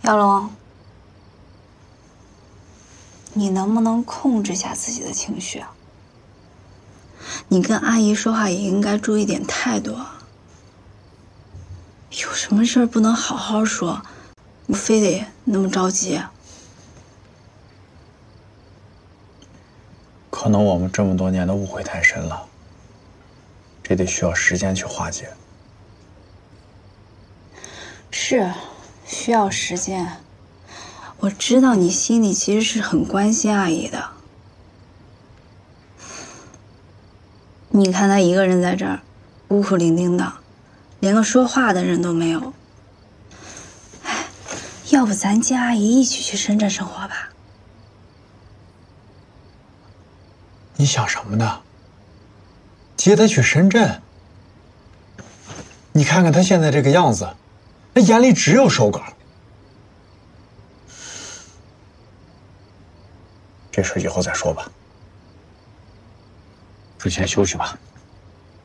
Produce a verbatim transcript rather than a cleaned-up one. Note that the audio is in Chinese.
姚龙，你能不能控制下自己的情绪啊？你跟阿姨说话也应该注意点态度啊。有什么事儿不能好好说，你非得那么着急啊？ 可能我们这么多年的误会太深了，这得需要时间去化解。 是，需要时间。我知道你心里其实是很关心阿姨的。你看她一个人在这儿，孤苦伶仃的，连个说话的人都没有。哎，要不咱接阿姨一起去深圳生活吧？ 你想什么呢？接她去深圳？你看看她现在这个样子，那眼里只有手稿。这事以后再说吧。你先休息吧。